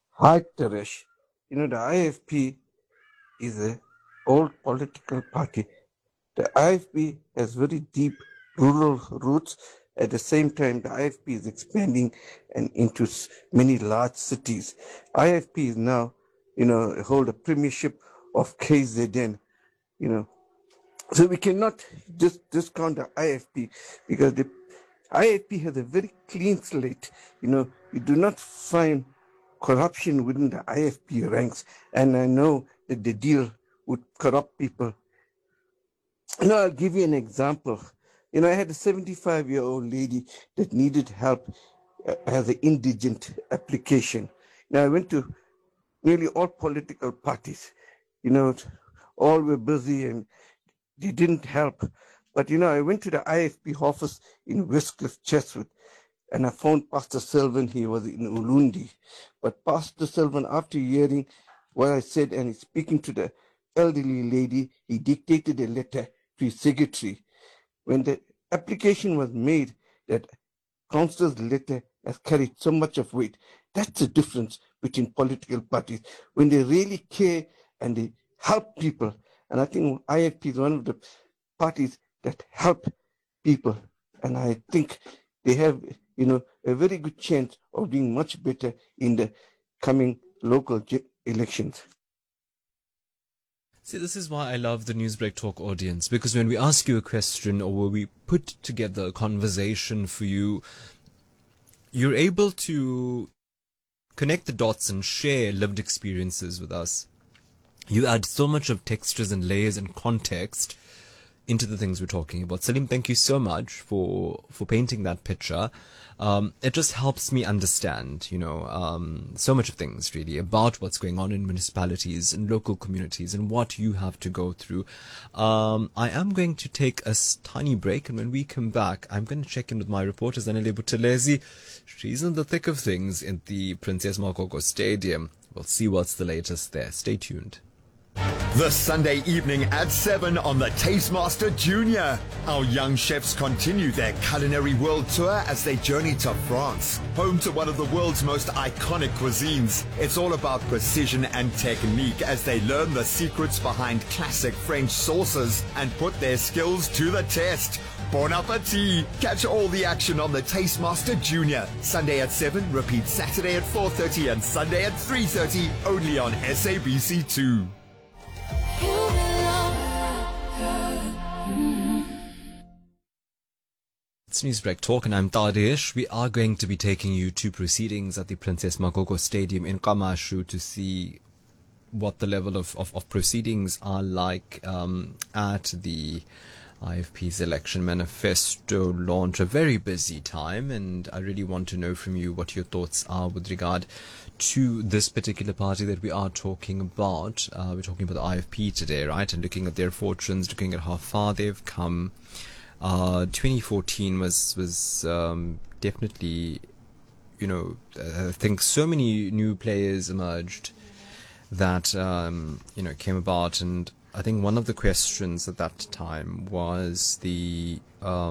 Hi, Teresh. The IFP is a old political party. The IFP has very deep rural roots. At the same time, the IFP is expanding and into many large cities. IFP is now, hold a premiership of KZN. You know, so we cannot just discount the IFP because the IFP has a very clean slate. You do not find corruption within the IFP ranks, and I know that the deal with corrupt people. I'll give you an example. I had a 75-year-old lady that needed help as an indigent application. Now I went to nearly all political parties. You know, all were busy and they didn't help. But I went to the IFP office in Westcliff, Cheswood, and I found Pastor Sylvan. He was in Ulundi. But Pastor Sylvan, after hearing what I said and speaking to the elderly lady, he dictated a letter to his secretary. When the application was made, that councillor's letter has carried so much of weight. That's the difference between political parties when they really care and they help people. And I think IFP is one of the parties that help people, and I think they have a very good chance of doing much better in the coming local elections. See, this is why I love the Newsbreak Talk audience, because when we ask you a question or when we put together a conversation for you, you're able to connect the dots and share lived experiences with us. You add so much of textures and layers and context into the things we're talking about. Salim, thank you so much for painting that picture. It just helps me understand, so much of things really about what's going on in municipalities and local communities and what you have to go through. I am going to take a tiny break, and when we come back, I'm going to check in with my reporter, Zanele Buthelezi. She's in the thick of things in the Princess Makoko Stadium. We'll see what's the latest there. Stay tuned. The Sunday evening at 7 on the Tastemaster Junior. Our young chefs continue their culinary world tour as they journey to France, home to one of the world's most iconic cuisines. It's all about precision and technique as they learn the secrets behind classic French sauces and put their skills to the test. Bon appetit! Catch all the action on the Tastemaster Junior. Sunday at 7, repeat Saturday at 4:30 and Sunday at 3:30, only on SABC2. It's Newsbreak Talk, and I'm Tadish. We are going to be taking you to proceedings at the Princess Makoko Stadium in KwaMashu to see what the level of proceedings are like at the IFP's election manifesto launch. A very busy time, and I really want to know from you what your thoughts are with regard to this particular party that we are talking about. We're talking about the IFP today, right? And looking at their fortunes, looking at how far they've come. 2014 was definitely, I think so many new players emerged that, came about. And I think one of the questions at that time was the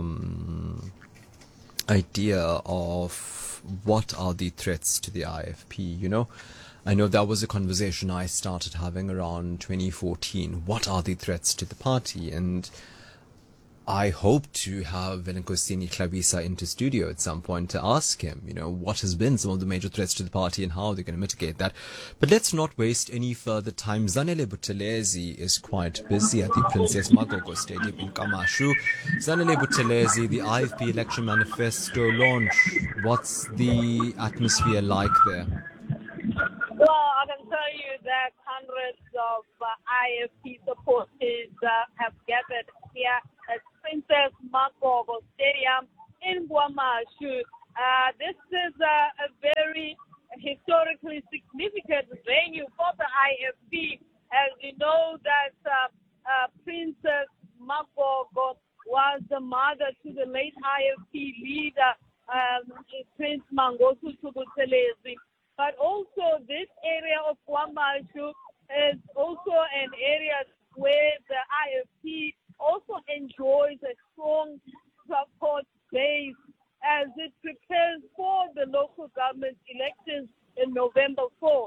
idea of what are the threats to the IFP, I know that was a conversation I started having around 2014. What are the threats to the party? And I hope to have Velenkosini Klabisa into studio at some point to ask him, what has been some of the major threats to the party and how they're going to mitigate that. But let's not waste any further time. Zanele Buthelezi is quite busy at the Princess Makoko Stadium in KwaMashu. Zanele Buthelezi, the IFP election manifesto launch. What's the atmosphere like there? Well, I can tell you that hundreds of IFP supporters have gathered here at Princess Makoko Stadium in KwaMashu. This is a very historically significant venue for the IFP. As you know, that Princess Makoko was the mother to the late IFP leader, Prince Mangosuthu Buthelezi. But also this area of KwaMashu is also an area where the IFP also enjoys a strong support base as it prepares for the local government elections in November 4.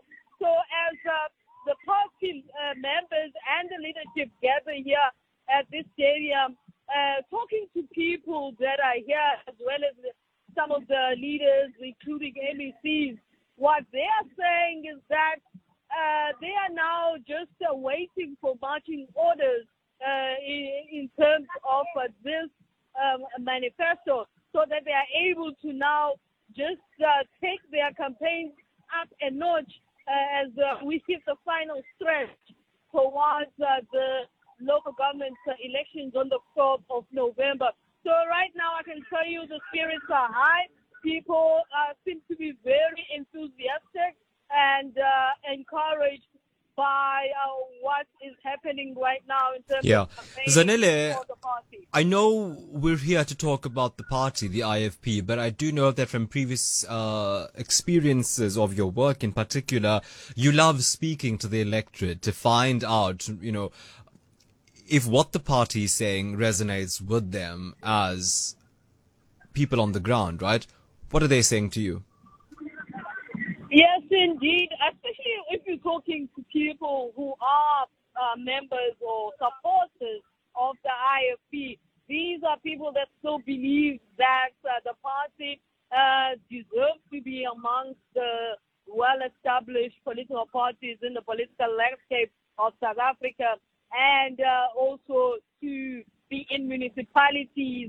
So as the party members and the leadership gather here at this stadium, talking to people that are here, as well as some of the leaders, including MECs, what they are saying is that they are now just waiting for marching orders in terms of this manifesto, so that they are able to now just take their campaigns up a notch as we hit the final stretch towards the local government elections on the 4th of November. So right now I can tell you the spirits are high. People seem to be very enthusiastic and encouraged by what is happening right now in terms of campaigning Zanele, for the party. I know we're here to talk about the party, the IFP, but I do know that from previous experiences of your work in particular, you love speaking to the electorate to find out, if what the party is saying resonates with them as people on the ground, right? What are they saying to you? Yes, indeed, especially if you're talking to people who are members or supporters of the IFP. These are people that still believe that the party deserves to be amongst the well-established political parties in the political landscape of South Africa, and also to be in municipalities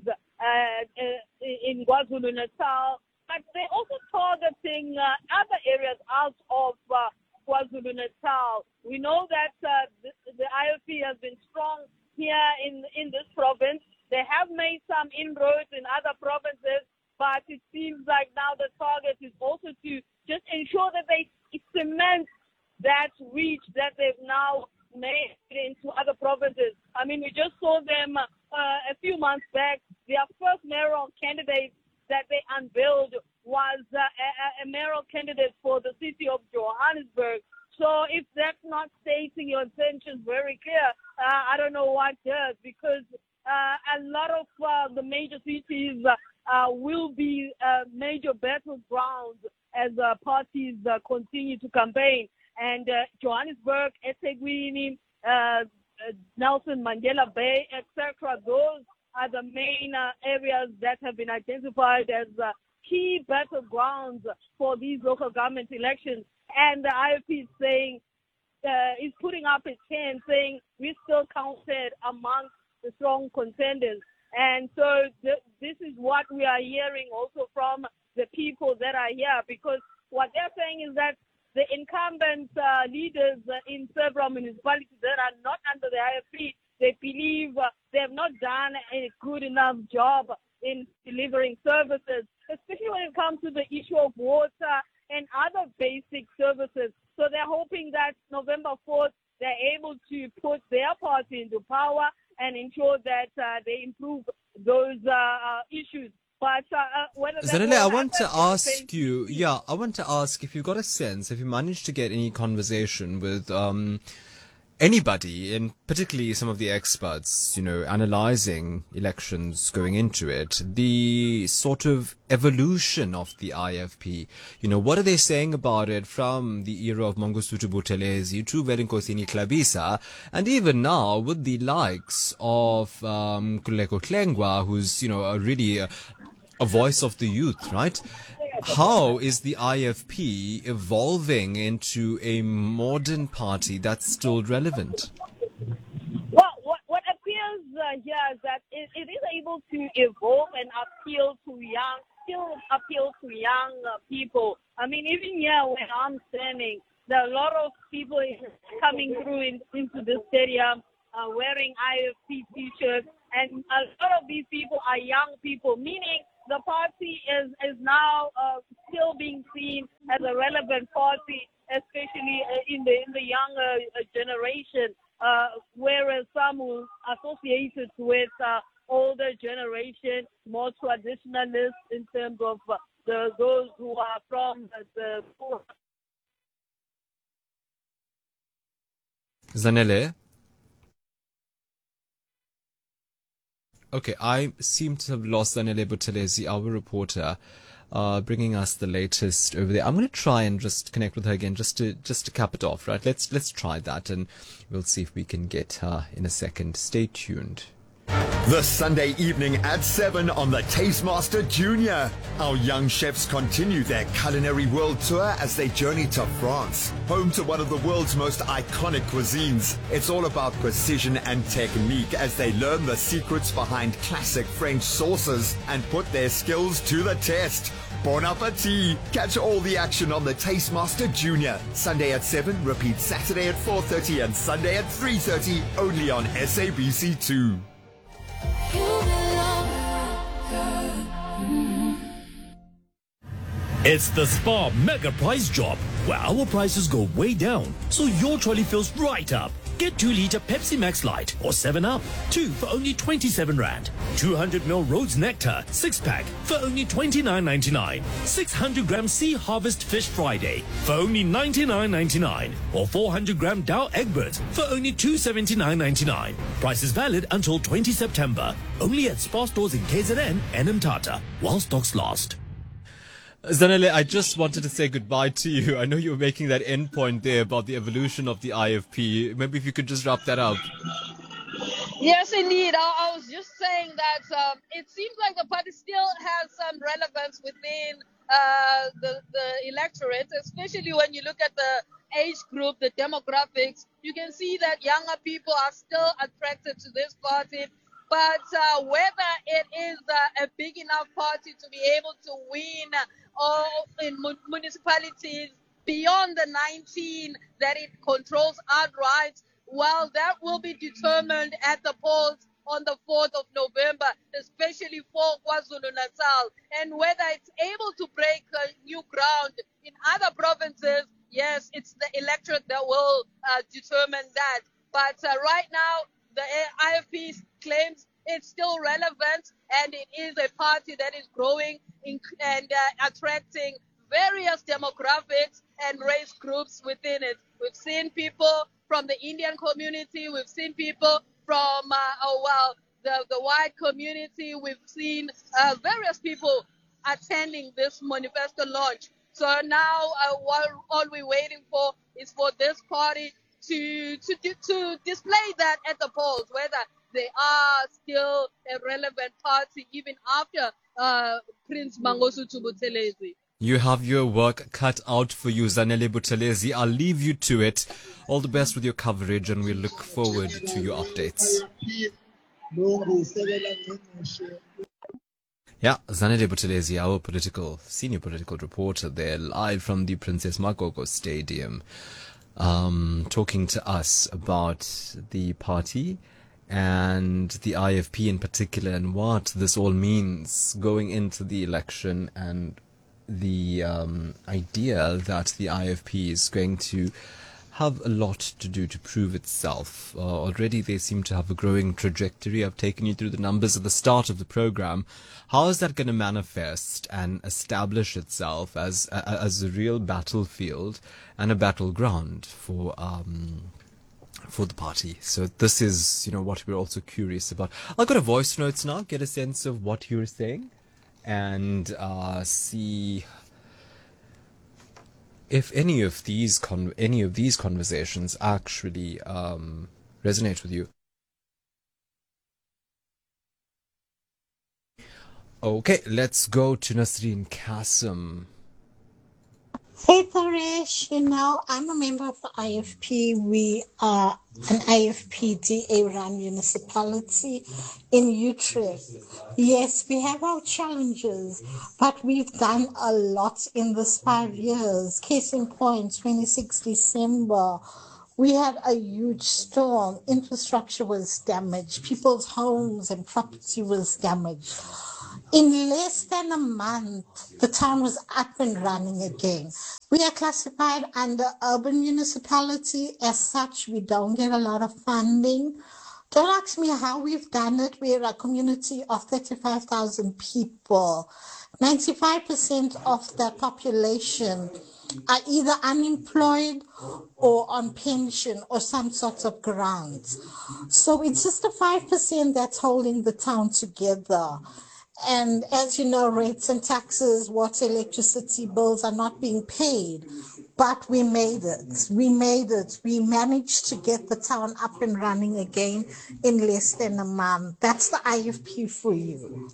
in KwaZulu-Natal. But they're also targeting other areas out of KwaZulu-Natal. We know that the IFP has been strong here in this province. They have made some inroads in other provinces, but it seems like now the target is also to just ensure that they cement that reach that they've now made into other provinces. I mean, we just saw them a few months back. Their first mayoral candidate that they unveiled was a mayoral candidate for the city of Johannesburg. So if that's not stating your intentions very clear, I don't know what does, because a lot of the major cities will be major battlegrounds as parties continue to campaign. And Johannesburg, eThekwini, Nelson Mandela Bay, etc., those are the main areas that have been identified as key battlegrounds for these local government elections. And the IFP is saying, is putting up its hand, saying we're still counted amongst the strong contenders. And so this is what we are hearing also from the people that are here, because what they're saying is that the incumbent leaders in several municipalities that are not under the IFP, they believe they have not done a good enough job in delivering services, especially when it comes to the issue of water and other basic services. So they're hoping that November 4th, they're able to put their party into power and ensure that they improve those issues. But Zanele, I want to ask you, I want to ask if you got a sense, if you managed to get any conversation with anybody, and particularly some of the experts, analyzing elections going into it, the sort of evolution of the IFP. What are they saying about it from the era of Mangosuthu Buthelezi to Nkosini Hlabisa, and even now with the likes of Khuleko Hlengwa, who's, really a voice of the youth, right? How is the IFP evolving into a modern party that's still relevant? Well, what appears here is that it is able to evolve and appeal to young people. I mean, even here where I'm standing, there are a lot of people coming through into the stadium wearing IFP t-shirts, and a lot of these people are young people, meaning the party is now still being seen as a relevant party, especially in the younger generation, whereas some will associate it with older generation, more traditionalists in terms of those who are from the poor. Zanele? Okay, I seem to have lost Zanele Buthelezi, our reporter. bringing us the latest over there. I'm going to try and just connect with her again, just to cap it off, right? Let's try that, and we'll see if we can get her in a second. Stay tuned. The Sunday evening at 7 on the Tastemaster Junior. Our young chefs continue their culinary world tour as they journey to France, home to one of the world's most iconic cuisines. It's all about precision and technique as they learn the secrets behind classic French sauces and put their skills to the test. Bon appetit! Catch all the action on the Tastemaster Junior. Sunday at 7, repeat Saturday at 4:30 and Sunday at 3:30, only on SABC2. It's the Spar Mega Price Drop, where our prices go way down, so your trolley fills right up. Get 2-litre Pepsi Max Light or 7-Up, 2 for only 27 Rand. 200ml Rhodes Nectar, 6-pack for only 29.99. 600-gram Sea Harvest Fish Friday for only 99.99. Or 400-gram Dow Egbert for only 279.99. Price is valid until 20 September. Only at Spar stores in KZN and Mthatha, while stocks last. Zanele, I just wanted to say goodbye to you. I know you were making that end point there about the evolution of the IFP. Maybe if you could just wrap that up. Yes, indeed. I was just saying that it seems like the party still has some relevance within the electorate, especially when you look at the age group, the demographics. You can see that younger people are still attracted to this party. But whether it is a big enough party to be able to win in municipalities beyond the 19 that it controls outright, well, that will be determined at the polls on the 4th of November, especially for KwaZulu-Natal. And whether it's able to break new ground in other provinces, yes, it's the electorate that will determine that. But right now, the IFP claims it's still relevant, and it is a party that is growing and attracting various demographics and race groups within it. We've seen people from the Indian community. We've seen people from, the white community. We've seen various people attending this manifesto launch. So now all we're waiting for is for this party to display that at the polls, whether they are still a relevant party even after Prince Mangosuthu Buthelezi. You have your work cut out for you, Zanele Buthelezi. I'll leave you to it. All the best with your coverage, and we look forward to your updates. Yeah, Zanele Buthelezi, our senior political reporter there, live from the Princess Makoko Stadium, talking to us about the party and the IFP in particular, and what this all means going into the election, and the idea that the IFP is going to have a lot to do to prove itself. Already they seem to have a growing trajectory. I've taken you through the numbers at the start of the program. How is that going to manifest and establish itself as a real battlefield and a battleground for the party? So this is, what we're also curious about. I'll go to voice notes now, get a sense of what you're saying, and see if any of these conversations actually resonate with you. Okay, let's go to Nasreen Kasim. Hey, Paresh, I'm a member of the IFP. We are an IFP-DA-run municipality in Utrecht. Yes, we have our challenges, but we've done a lot in this 5 years. Case in point, 26 December, we had a huge storm. Infrastructure was damaged. People's homes and property was damaged. In less than a month, the town was up and running again. We are classified under urban municipality. As such, we don't get a lot of funding. Don't ask me how we've done it. We're a community of 35,000 people. 95% of the population are either unemployed or on pension or some sorts of grants. So it's just the 5% that's holding the town together. And as you know, rates and taxes, water, electricity bills are not being paid. But we made it. We made it. We managed to get the town up and running again in less than a month. That's the IFP for you.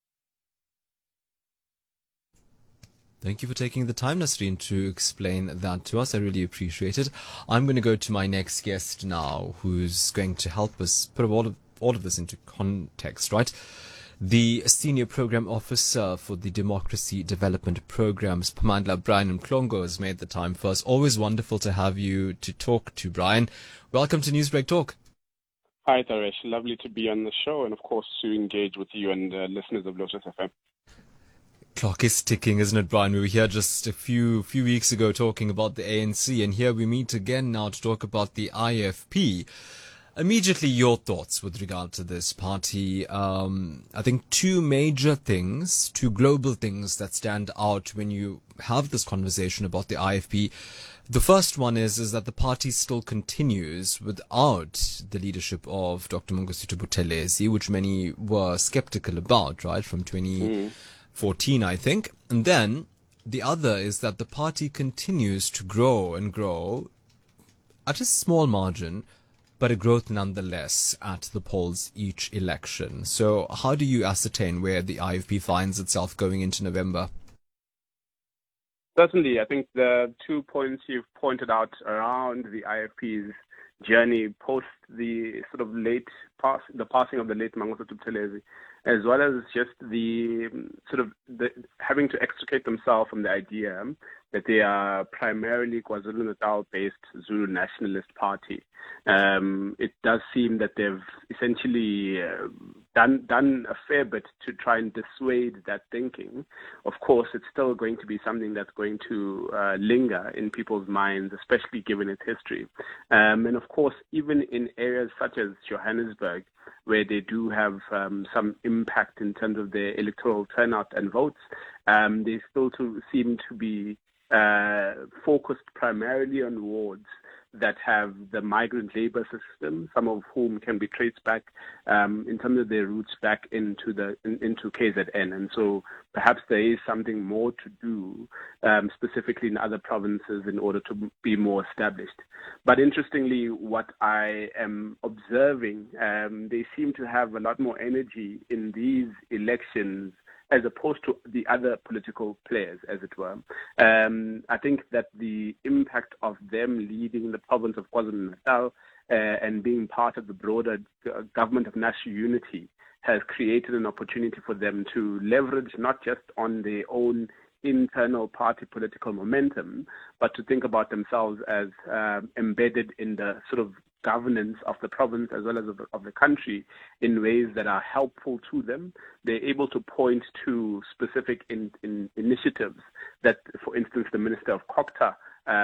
Thank you for taking the time, Nasreen, to explain that to us. I really appreciate it. I'm going to go to my next guest now, who's going to help us put all of this into context, right? The Senior Program Officer for the Democracy Development Programs, Pamandla Brian Mklongo, has made the time for us. Always wonderful to have you to talk to, Brian. Welcome to Newsbreak Talk. Hi, Taresh. Lovely to be on the show and, of course, to engage with you and listeners of Lotus FM. Clock is ticking, isn't it, Brian? We were here just a few weeks ago talking about the ANC, and here we meet again now to talk about the IFP. Immediately, your thoughts with regard to this party. I think two global things that stand out when you have this conversation about the IFP. The first one is that the party still continues without the leadership of Dr. Mangosuthu Buthelezi, which many were skeptical about, right, from 2014, I think. And then the other is that the party continues to grow and grow at a small margin, but a growth nonetheless at the polls each election. So how do you ascertain where the IFP finds itself going into November? Certainly, I think the 2 points you've pointed out around the IFP's journey post the sort of the passing of the late Mangosuthu Buthelezi, as well as just the having to extricate themselves from the idea that they are primarily KwaZulu-Natal-based Zulu nationalist party. It does seem that they've essentially done a fair bit to try and dissuade that thinking. Of course, it's still going to be something that's going to linger in people's minds, especially given its history. And of course, even in areas such as Johannesburg, where they do have some impact in terms of their electoral turnout and votes, they still seem to be focused primarily on wards that have the migrant labor system, some of whom can be traced back in terms of their roots back into KZN. And so perhaps there is something more to do specifically in other provinces in order to be more established. But interestingly, what I am observing, they seem to have a lot more energy in these elections as opposed to the other political players, as it were. I think that the impact of them leading the province of KwaZulu-Natal and being part of the broader government of national unity has created an opportunity for them to leverage not just on their own internal party political momentum, but to think about themselves as embedded in the sort of governance of the province as well as of the country in ways that are helpful to them. They're able to point to specific initiatives that, for instance, the Minister of COGTA,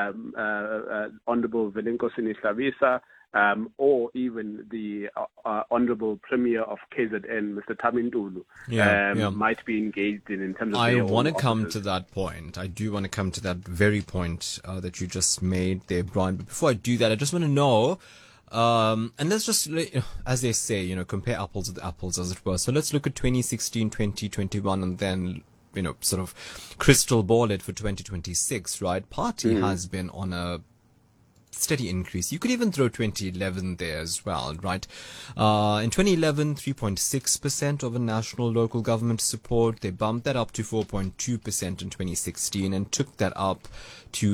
Honorable Velinko Sinihlabisa, or even the Honorable Premier of KZN, Mr. Tamindulu, might be engaged in terms of I want to come to that point. I do want to come to that very point that you just made there, Brian. But before I do that, I just want to know, and let's just, as they say, compare apples with apples, as it were. So let's look at 2016, 2021, and then, sort of crystal ball it for 2026, right? Party has been on a steady increase. You could even throw 2011 there as well, right? In 2011, 3.6% of a national local government support. They bumped that up to 4.2% in 2016 and took that up to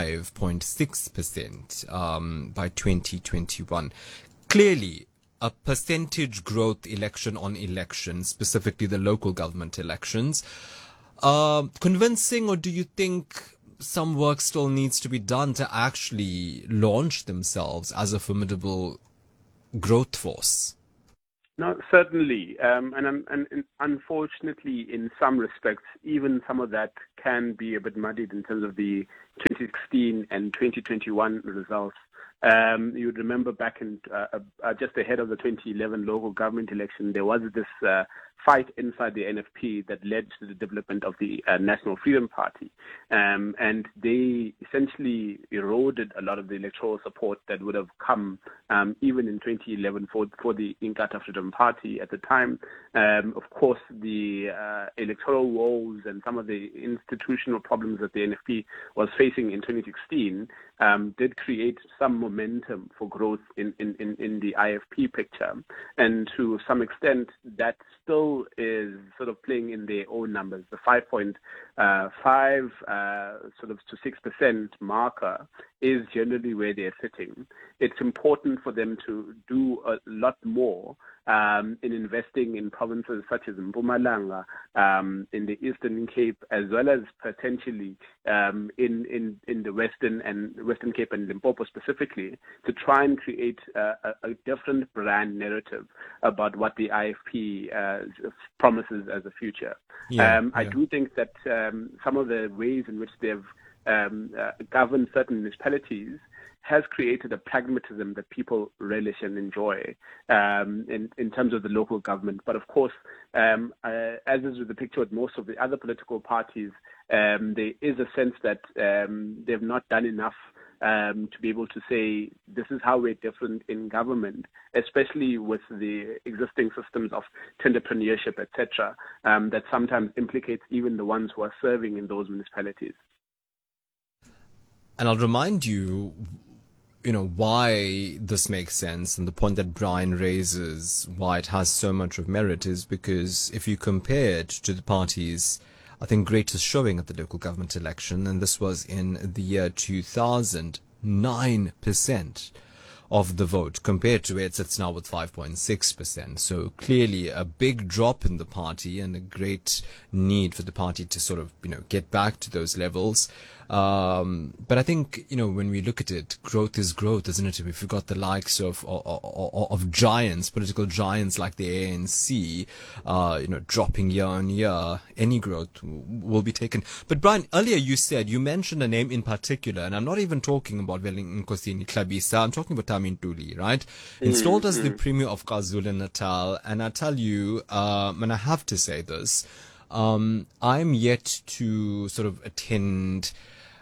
5.6% by 2021. Clearly, a percentage growth election on election, specifically the local government elections. Convincing, or do you think some work still needs to be done to actually launch themselves as a formidable growth force? No, certainly. And unfortunately, in some respects, even some of that can be a bit muddied in terms of the 2016 and 2021 results. You would remember back in just ahead of the 2011 local government election, there was this fight inside the NFP that led to the development of the National Freedom Party. And they essentially eroded a lot of the electoral support that would have come even in 2011 for the Inkatha Freedom Party at the time. Of course, the electoral woes and some of the institutional problems that the NFP was facing in 2016 did create some momentum for growth in the IFP picture. And to some extent, that still is sort of playing in their own numbers. The 5.5 sort of to 6% marker is generally where they're sitting. It's important for them to do a lot more in investing in provinces such as Mpumalanga, in the Eastern Cape, as well as potentially in the Western Cape and Limpopo specifically, to try and create a different brand narrative about what the IFP promises as a future. I do think that some of the ways in which they've governed certain municipalities has created a pragmatism that people relish and enjoy in terms of the local government. But of course, as is with the picture with most of the other political parties, there is a sense that they've not done enough to be able to say this is how we're different in government, especially with the existing systems of tenderpreneurship, etc., that sometimes implicates even the ones who are serving in those municipalities. And I'll remind you, why this makes sense, and the point that Brian raises, why it has so much of merit, is because if you compare it to the parties, I think, greatest showing at the local government election, and this was in the year 2000, 9% of the vote, compared to it sits now with 5.6%. So clearly a big drop in the party and a great need for the party to sort of, get back to those levels. But I think, when we look at it, growth is growth, isn't it? If you've got the likes of giants, political giants like the ANC, dropping year on year, any growth will be taken. But Brian, earlier you mentioned a name in particular, and I'm not even talking about Nkosini Tlhabisa, I'm talking about Tami Ntuli, right? Installed as the Premier of KwaZulu-Natal, and I tell you, and I have to say this, I'm yet to sort of attend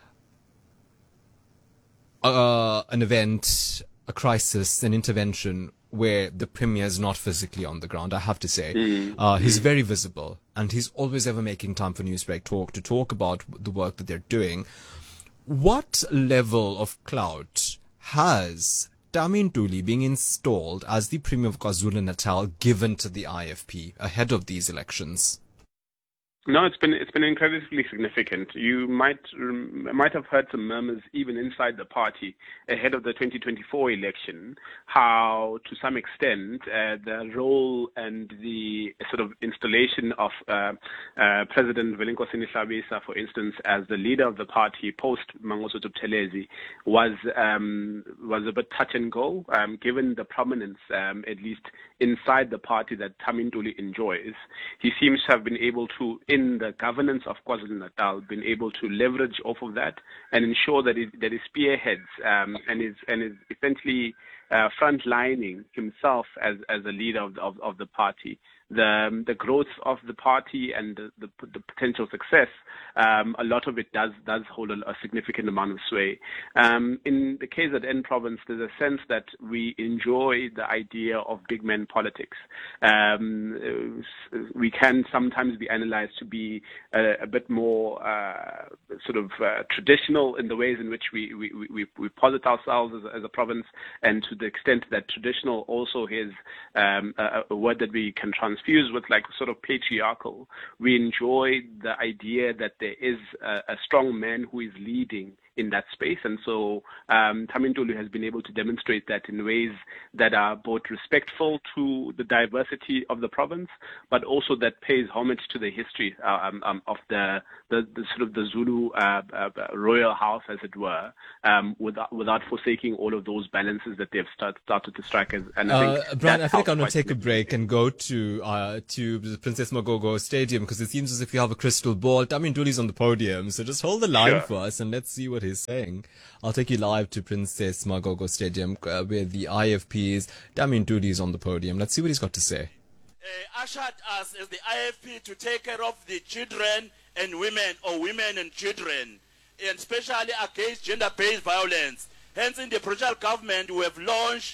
an event, a crisis, an intervention where the Premier is not physically on the ground, I have to say. He's very visible, and he's always ever making time for Newsbreak Talk to talk about the work that they're doing. What level of clout has Tami Ntuli being installed as the Premier of KwaZulu-Natal given to the IFP ahead of these elections? No, it's been incredibly significant. You might have heard some murmurs even inside the party ahead of the 2024 election, how to some extent the role and the sort of installation of President Velenkosini Tlhabisa, for instance, as the leader of the party post Mangosuthu Buthelezi was a bit touch and go, given the prominence, at least inside the party, that Tami Ntuli enjoys. He seems to have been able to, in the governance of KwaZulu-Natal, been able to leverage off of that and ensure that he spearheads and is essentially frontlining himself as a leader of the party. The growth of the party and the potential success, a lot of it does hold a significant amount of sway. In the KZN province, there's a sense that we enjoy the idea of big men politics. We can sometimes be analyzed to be a bit more traditional in the ways in which we posit ourselves as a province, and to the extent that traditional also is a word that we can transfuse with, like, sort of patriarchal. We enjoy the idea that there is a strong man who is leading in that space, and so Tami Ntuli has been able to demonstrate that in ways that are both respectful to the diversity of the province, but also that pays homage to the history of the sort of the Zulu royal house, as it were, without forsaking all of those balances that they've started to strike. And I think Brian, I think I'm going to take a break and go to the Princess Magogo Stadium, because it seems as if you have a crystal ball. Tami Ntuli's on the podium, so just hold the line for us and let's see what his he's saying. I'll take you live to Princess Magogo Stadium, where the IFP's Damian Dooley is on the podium. Let's see what he's got to say. Ushered us as the IFP to take care of the children and women, or women and children, and especially against gender-based violence. Hence, in the provincial government, we have launched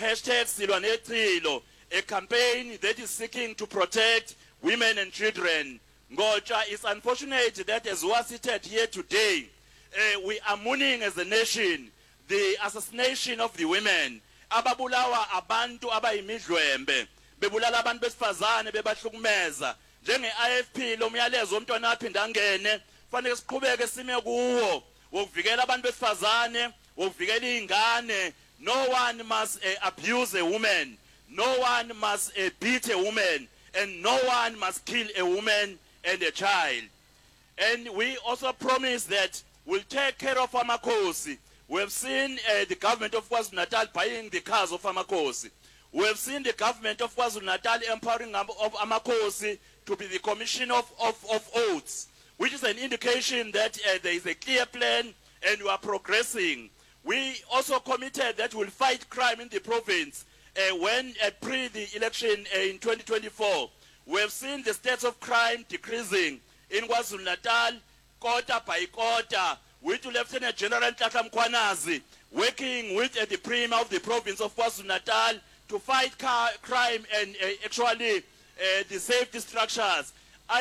#Silwanetilo, a campaign that is seeking to protect women and children. Ngocha, it's unfortunate that as we are seated here today, we are mourning as a nation the assassination of the women. Ababulawa abantu abayimidlwembe, bebulala abantu besifazane bebahlukumeza. Njenge-IFP lo myalezo womntwana aphinda angene, fanele siqhubeke sime kuwo wokuvikela abantu besifazane, wokuvikela iy'ngane. No one must abuse a woman. No one must beat a woman. And no one must kill a woman and a child. And we also promise that we'll take care of Amakosi. We have seen the government of KwaZulu-Natal buying the cars of Amakosi. We have seen the government of KwaZulu-Natal empowering of Amakosi to be the commissioner of oaths, which is an indication that there is a clear plan and we are progressing. We also committed that we'll fight crime in the province when pre the election in 2024. We have seen the stats of crime decreasing in KwaZulu-Natal, quarter by quarter, with Lieutenant General Nhlahla Mkhwanazi working with the Premier of the province of KwaZulu-Natal to fight crime and actually the safety structures.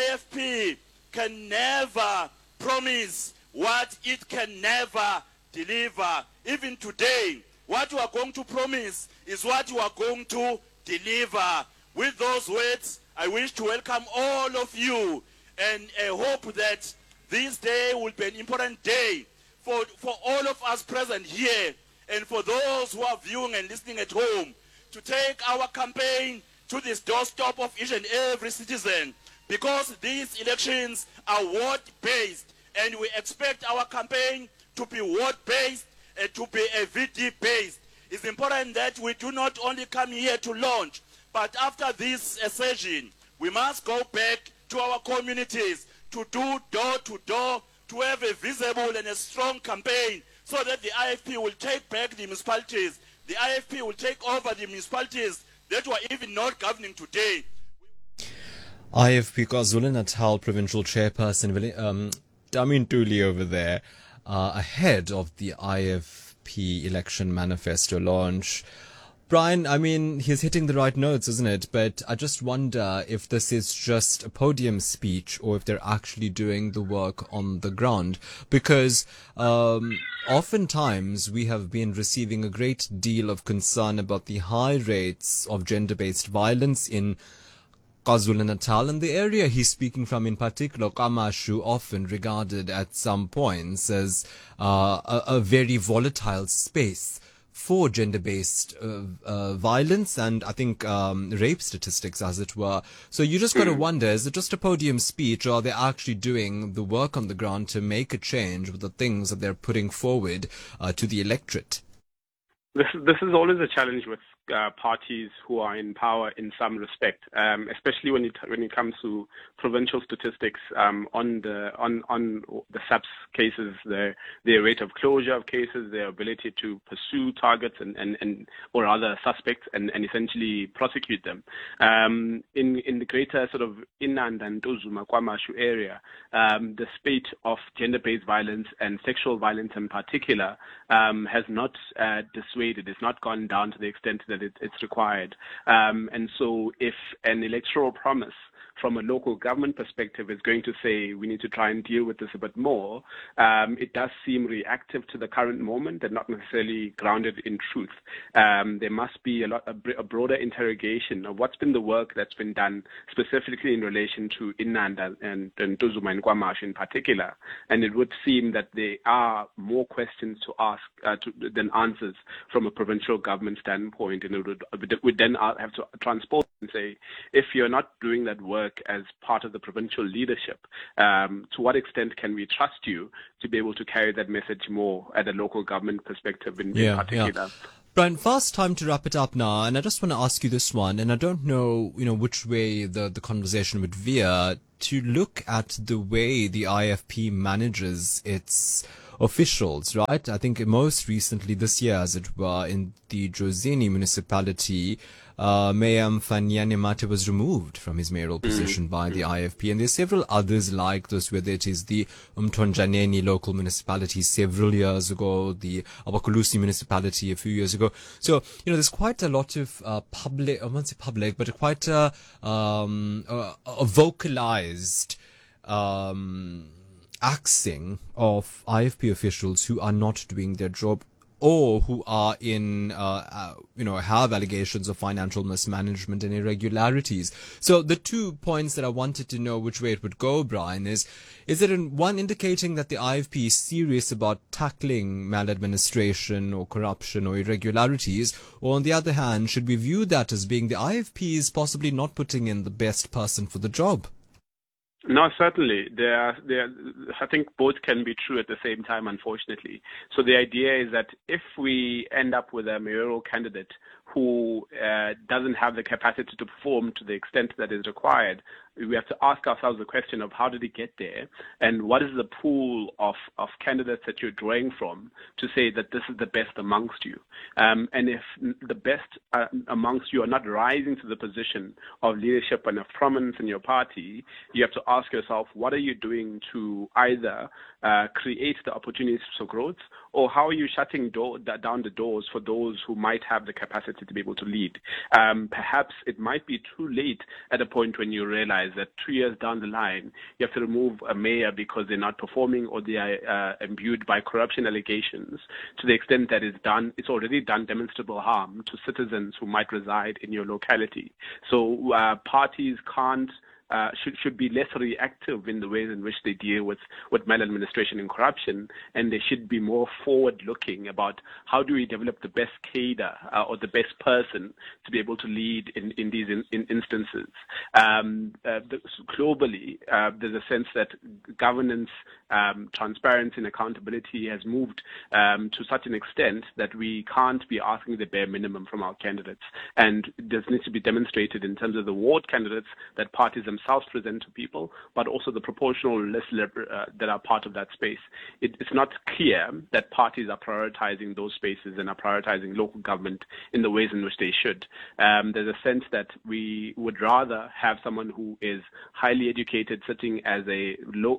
IFP can never promise what it can never deliver. Even today, what you are going to promise is what you are going to deliver. With those words, I wish to welcome all of you and hope that this day will be an important day for all of us present here and for those who are viewing and listening at home to take our campaign to this doorstep of each and every citizen, because these elections are ward-based and we expect our campaign to be ward-based and to be a VD-based. It's important that we do not only come here to launch, but after this session, we must go back to our communities to do door-to-door, to have a visible and a strong campaign so that the IFP will take back the municipalities. The IFP will take over the municipalities that were even not governing today. IFP KwaZulu-Natal Provincial Chairperson Damian Dooley over there, ahead of the IFP election manifesto launch. Brian, I mean, he's hitting the right notes, isn't it? But I just wonder if this is just a podium speech or if they're actually doing the work on the ground. Because oftentimes we have been receiving a great deal of concern about the high rates of gender-based violence in KwaZulu-Natal, and the area he's speaking from in particular, KwaMashu, often regarded at some points as a very volatile space for gender-based violence and I think rape statistics, as it were. So you just got to wonder, is it just a podium speech, or are they actually doing the work on the ground to make a change with the things that they're putting forward to the electorate? This is always a challenge with parties who are in power in some respect, especially when it comes to provincial statistics on the SAPS cases, their rate of closure of cases, their ability to pursue targets and or other suspects and essentially prosecute them. In the greater sort of Inanda and Ntuzuma KwaMashu area, the spate of gender-based violence and sexual violence in particular has not dissuaded, it's not gone down to the extent that it's required. And so if an electoral promise from a local government perspective is going to say we need to try and deal with this a bit more, it does seem reactive to the current moment and not necessarily grounded in truth. There must be a broader interrogation of what's been the work that's been done specifically in relation to Inanda and Ntuzuma and KwaMashu in particular. And it would seem that there are more questions to ask than answers from a provincial government standpoint. And it would then have to transpose and say, if you're not doing that work as part of the provincial leadership, to what extent can we trust you to be able to carry that message more at a local government perspective in particular? Yeah. Brian, fast time to wrap it up now, and I just want to ask you this one, and I don't know, which way the conversation would veer, to look at the way the IFP manages its officials, right? I think most recently this year, as it were, in the Jozini municipality, Mayor Mfanyane Mate was removed from his mayoral position by the IFP, and there's several others like this, whether it is the Umthonjaneni local municipality several years ago, the Abakulusi municipality a few years ago. So, there's quite a lot of public, I won't say public, but quite a vocalized axing of IFP officials who are not doing their job, or who are in, have allegations of financial mismanagement and irregularities. So the 2 points that I wanted to know which way it would go, Brian, is it one indicating that the IFP is serious about tackling maladministration or corruption or irregularities, or on the other hand, should we view that as being the IFP is possibly not putting in the best person for the job? No, certainly. I think both can be true at the same time, unfortunately. So the idea is that if we end up with a mayoral candidate who doesn't have the capacity to perform to the extent that is required, we have to ask ourselves the question of how did he get there, and what is the pool of candidates that you're drawing from to say that this is the best amongst you. And if the best amongst you are not rising to the position of leadership and of prominence in your party, you have to ask yourself, what are you doing to either create the opportunities for growth, or how are you shutting down the doors for those who might have the capacity to be able to lead? Perhaps it might be too late at a point when you realize that 2 years down the line, you have to remove a mayor because they're not performing or they are imbued by corruption allegations to the extent that it's already done demonstrable harm to citizens who might reside in your locality. So parties should be less reactive in the ways in which they deal with maladministration and corruption, and they should be more forward-looking about how do we develop the best cadre or the best person to be able to lead in these instances. Globally, there's a sense that governance, transparency and accountability has moved to such an extent that we can't be asking the bare minimum from our candidates. And this needs to be demonstrated in terms of the ward candidates that parties themselves present to people, but also the proportional lists that are part of that space. It's not clear that parties are prioritizing those spaces and are prioritizing local government in the ways in which they should. There's a sense that we would rather have someone who is highly educated sitting as a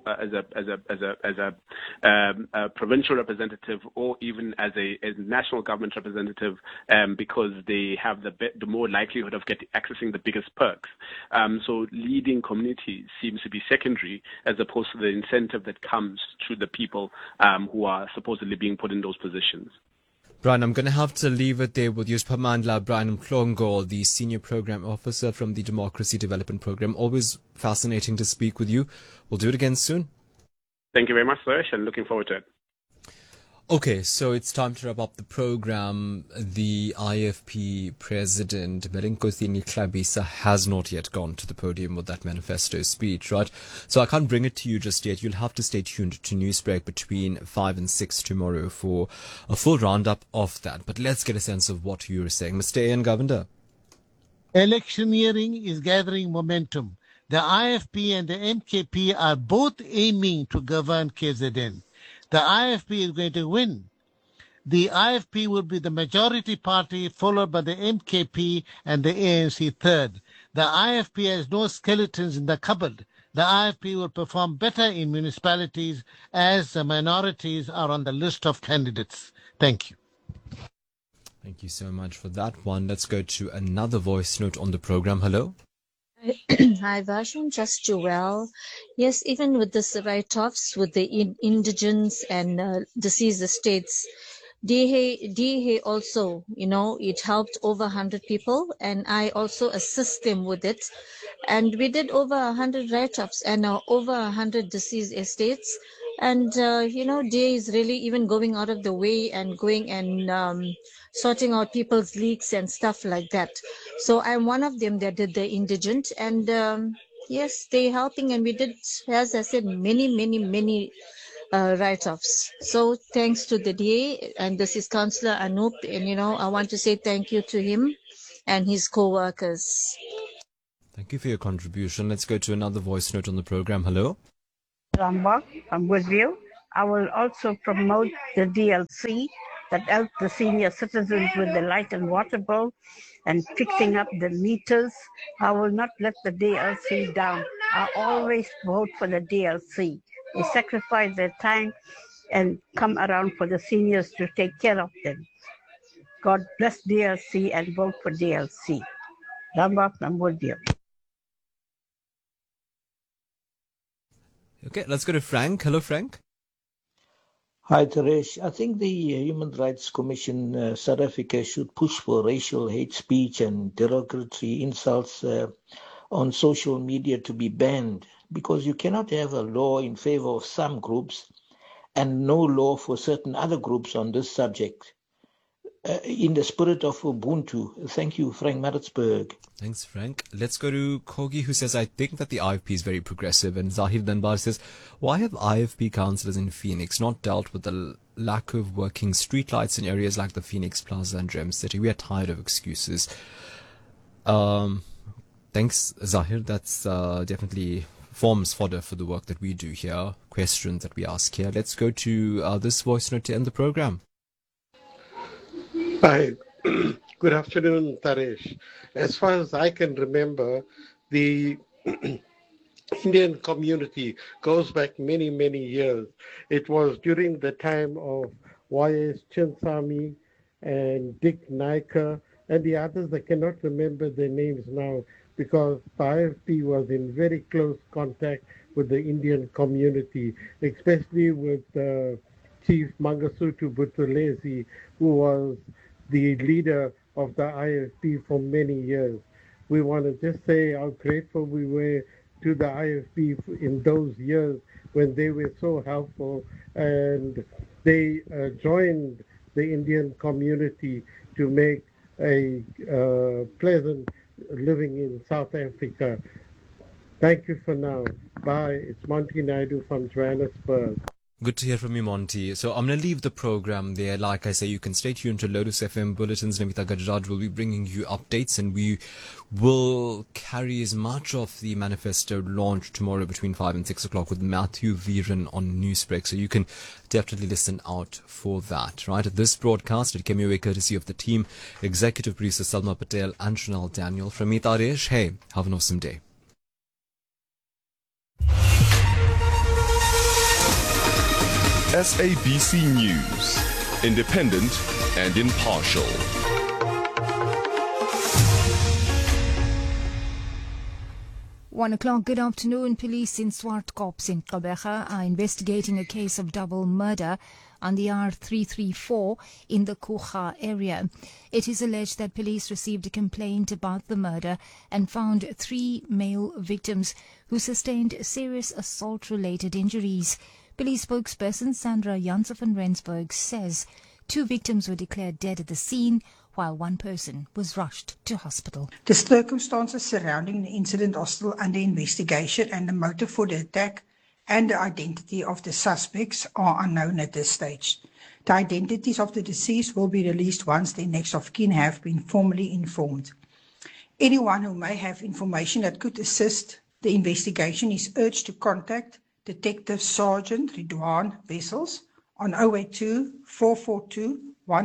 provincial representative or even as a national government representative, because they have the more likelihood of accessing the biggest perks. So leading communities seems to be secondary as opposed to the incentive that comes to the people who are supposedly being put in those positions. Brian, I'm going to have to leave it there with you. Pamandla Brian Mklongo, the Senior Program Officer from the Democracy Development Program. Always fascinating to speak with you. We'll do it again soon. Thank you very much, Suresh, and looking forward to it. Okay, so it's time to wrap up the program. The IFP president, Berenkosini Tlhabisa, has not yet gone to the podium with that manifesto speech, right? So I can't bring it to you just yet. You'll have to stay tuned to Newsbreak between 5 and 6 tomorrow for a full roundup of that. But let's get a sense of what you were saying. Mr. Ian Govender. Electioneering is gathering momentum. The IFP and the MKP are both aiming to govern KZN. The IFP is going to win. The IFP will be the majority party, followed by the MKP and the ANC third. The IFP has no skeletons in the cupboard. The IFP will perform better in municipalities as the minorities are on the list of candidates. Thank you. Thank you so much for that one. Let's go to another voice note on the program. Hello. Hi, Varshan, just Joelle. Yes, even with this write-offs with the indigents and deceased estates, DHA also, it helped over 100 people, and I also assist them with it. And we did over 100 write-offs and over 100 deceased estates. And, DA is really even going out of the way and going and sorting out people's leaks and stuff like that. So I'm one of them that did the indigent. And yes, they're helping. And we did, as I said, many write-offs. So thanks to the DA. And this is Councillor Anup. And, I want to say thank you to him and his co-workers. Thank you for your contribution. Let's go to another voice note on the program. Hello. Ramba from Woodview. I will also promote the DLC that helps the senior citizens with the light and water bill and fixing up the meters. I will not let the DLC down. I always vote for the DLC. They sacrifice their time and come around for the seniors to take care of them. God bless DLC and vote for DLC. Rambam Nambudio. Okay, let's go to Frank. Hello, Frank. Hi, Taresh. I think the Human Rights Commission, South Africa, should push for racial hate speech and derogatory insults on social media to be banned, because you cannot have a law in favor of some groups and no law for certain other groups on this subject. In the spirit of Ubuntu. Thank you, Frank Maritzburg. Thanks, Frank. Let's go to Kogi, who says, I think that the IFP is very progressive. And Zahir Dunbar says, why have IFP councillors in Phoenix not dealt with the lack of working streetlights in areas like the Phoenix Plaza and Gem City? We are tired of excuses. Thanks, Zahir. That's definitely forms fodder for the work that we do here, questions that we ask here. Let's go to this voice note to end the program. Hi, good afternoon, Taresh. As far as I can remember, the Indian community goes back many, many years. It was during the time of Y.S. Chinsami and Dick Naika and the others. I cannot remember their names now because the IFP was in very close contact with the Indian community, especially with Chief Mangasutu Buthelezi, who was the leader of the IFP for many years. We want to just say how grateful we were to the IFP in those years when they were so helpful, and they joined the Indian community to make a pleasant living in South Africa. Thank you for now. Bye. It's Monty Naidu from Johannesburg. Good to hear from you, Monty. So I'm going to leave the program there. Like I say, you can stay tuned to Lotus FM Bulletins. Namita Gajraj will be bringing you updates, and we will carry as much of the manifesto launch tomorrow between 5 and 6 o'clock with Matthew Viren on Newsbreak. So you can definitely listen out for that, right? This broadcast, it came your way courtesy of the team, executive producer Salma Patel and Shanal Daniel. From me, Taresh, hey, have an awesome day. SABC News, independent and impartial. One o'clock, good afternoon. Police in Swartkops in Gqeberha are investigating a case of double murder on the R334 in the Kucha area. It is alleged that police received a complaint about the murder and found 3 male victims who sustained serious assault-related injuries. Police spokesperson Sandra Janse van Rensburg says 2 victims were declared dead at the scene, while 1 person was rushed to hospital. The circumstances surrounding the incident are still under investigation, and the motive for the attack and the identity of the suspects are unknown at this stage. The identities of the deceased will be released once their next of kin have been formally informed. Anyone who may have information that could assist the investigation is urged to contact Detective Sergeant Ridwan Wessels on 082 442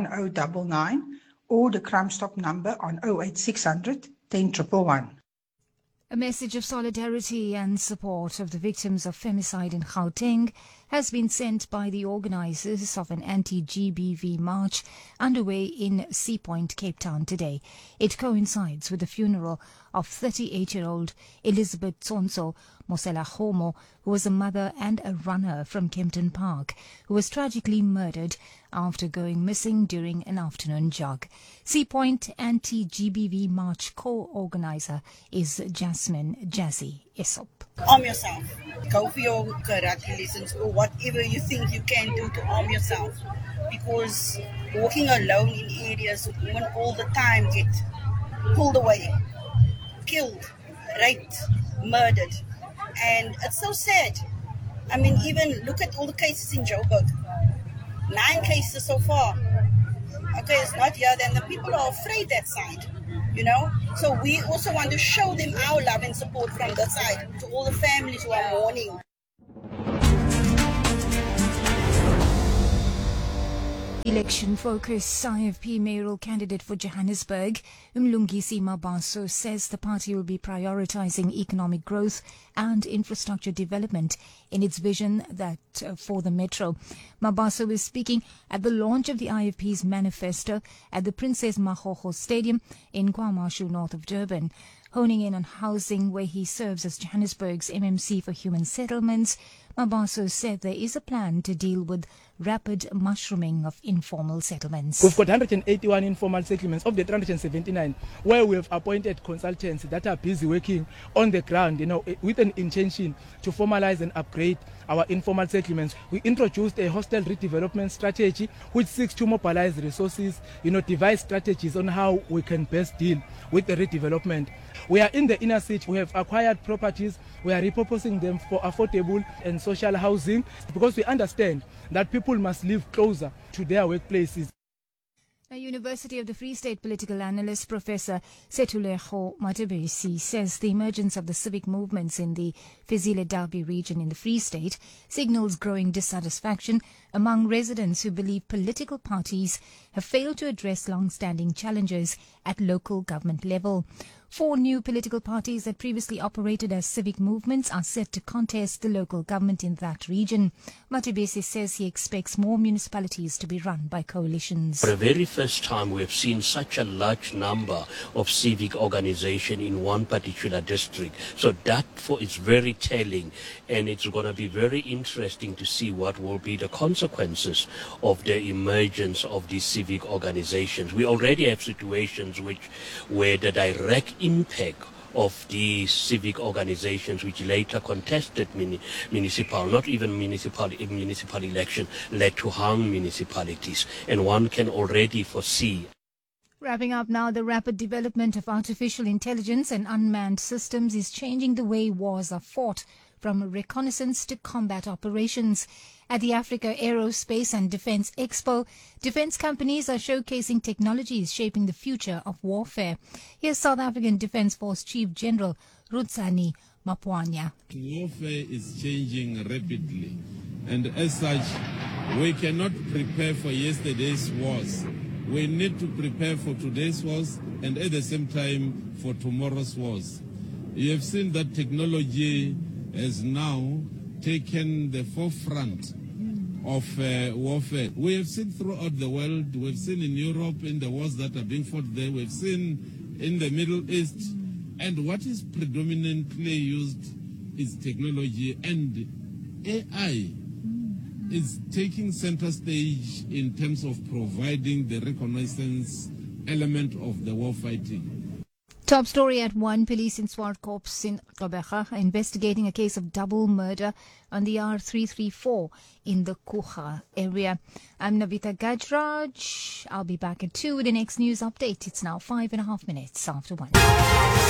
1099 or the Crime Stop number on 08600 10111. A message of solidarity and support of the victims of femicide in Gauteng has been sent by the organisers of an anti-GBV march underway in Sea Point, Cape Town today. It coincides with the funeral of 38-year-old Elizabeth Tsonso Mosela-Homo, who was a mother and a runner from Kempton Park, who was tragically murdered after going missing during an afternoon jog. Sea Point anti-GBV march co-organiser is Jasmine Jazzy Isop. Arm yourself. Go for your karate lessons or whatever you think you can do to arm yourself. Because walking alone in areas, women all the time get pulled away, killed, raped, murdered. And it's so sad. I mean, even look at all the cases in Joburg. 9 cases so far. Okay, it's not here, then the people are afraid that side, you know. So we also want to show them our love and support from that side to all the families who are mourning. Election focus. IFP mayoral candidate for Johannesburg, Mlungisi Mabaso, says the party will be prioritizing economic growth and infrastructure development in its vision that for the metro. Mabaso is speaking at the launch of the IFP's manifesto at the Princess Makgokgo Stadium in KwaMashu, north of Durban. Honing in on housing, where he serves as Johannesburg's MMC for Human Settlements, Mabaso said there is a plan to deal with rapid mushrooming of informal settlements. We've got 181 informal settlements of the 379, where we have appointed consultants that are busy working on the ground, with an intention to formalize and upgrade our informal settlements. We introduced a hostel redevelopment strategy which seeks to mobilize resources, devise strategies on how we can best deal with the redevelopment. We are in the inner city. We have acquired properties. We are repurposing them for affordable and social housing because we understand that people must live closer to their workplaces. A University of the Free State political analyst Professor Setulego Matebesi says the emergence of the civic movements in the Fezile-Derby region in the Free State signals growing dissatisfaction among residents who believe political parties have failed to address long-standing challenges at local government level. 4 new political parties that previously operated as civic movements are set to contest the local government in that region. Matebesi says he expects more municipalities to be run by coalitions. For the very first time, we have seen such a large number of civic organizations in one particular district. So that is very telling, and it's going to be very interesting to see what will be the consequences of the emergence of these civic organizations. We already have situations where the direct impact of these civic organizations which later contested municipal election led to hung municipalities, and one can already foresee. Wrapping up now, the rapid development of artificial intelligence and unmanned systems is changing the way wars are fought, from reconnaissance to combat operations. At the Africa Aerospace and Defence Expo, defence companies are showcasing technologies shaping the future of warfare. Here's South African Defence Force Chief General Rutsani Mapwanya. Warfare is changing rapidly, and as such, we cannot prepare for yesterday's wars. We need to prepare for today's wars and at the same time for tomorrow's wars. You have seen that technology has now taken the forefront of warfare. We have seen throughout the world, we've seen in Europe in the wars that are being fought there, we've seen in the Middle East, and what is predominantly used is technology, and AI is taking center stage in terms of providing the reconnaissance element of the war fighting. Top story at 1. Police in Swartkorps in Gqeberha are investigating a case of double murder on the R334 in the Kucha area. I'm Navita Gajraj. I'll be back at 2 with the next news update. It's now 5.5 minutes after 1.